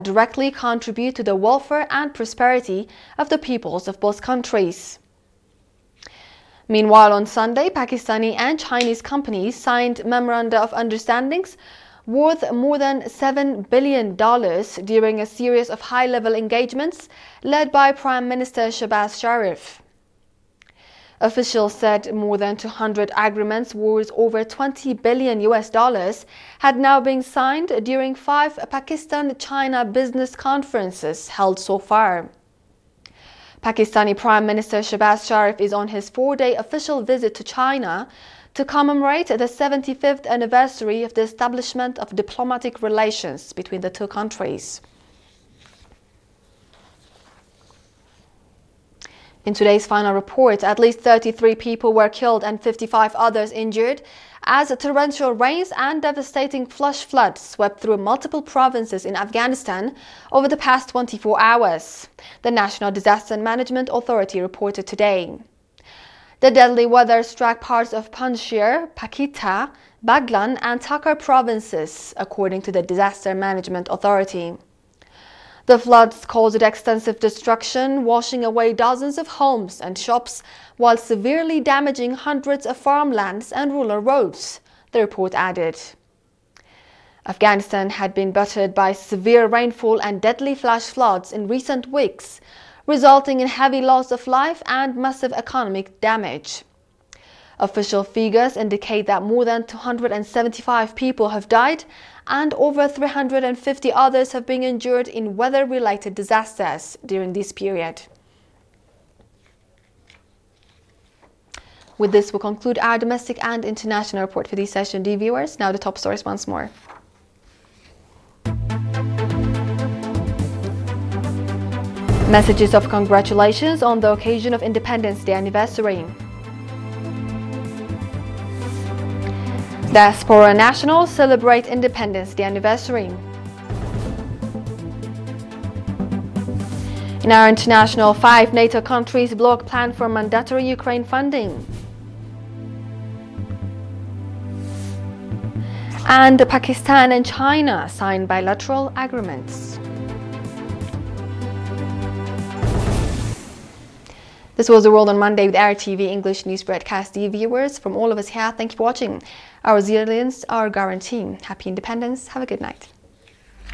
directly contribute to the welfare and prosperity of the peoples of both countries. Meanwhile, on Sunday, Pakistani and Chinese companies signed memoranda of understandings worth more than $7 billion during a series of high-level engagements led by Prime Minister Shehbaz Sharif. Officials said more than 200 agreements worth over $20 billion had now been signed during 5 Pakistan-China business conferences held so far. Pakistani Prime Minister Shehbaz Sharif is on his 4-day official visit to China to commemorate the 75th anniversary of the establishment of diplomatic relations between the two countries. In today's final report, at least 33 people were killed and 55 others injured as torrential rains and devastating flash floods swept through multiple provinces in Afghanistan over the past 24 hours, the National Disaster Management Authority reported today. The deadly weather struck parts of Panjshir, Paktika, Baghlan and Takhar provinces, according to the Disaster Management Authority. The floods caused extensive destruction, washing away dozens of homes and shops while severely damaging hundreds of farmlands and rural roads, the report added. Afghanistan had been battered by severe rainfall and deadly flash floods in recent weeks, resulting in heavy loss of life and massive economic damage. Official figures indicate that more than 275 people have died and over 350 others have been injured in weather-related disasters during this period. With this, we'll conclude our domestic and international report for this session, dear viewers. Now the top stories once more. Messages of congratulations on the occasion of Independence Day anniversary. Diaspora nationals celebrate Independence Day anniversary. In our international, 5 NATO countries block plan for mandatory Ukraine funding. And Pakistan and China sign bilateral agreements. This was The World on Monday with RTV English News Broadcast. Dear viewers, from all of us here, thank you for watching. Our resilience, our guarantee. Happy independence. Have a good night.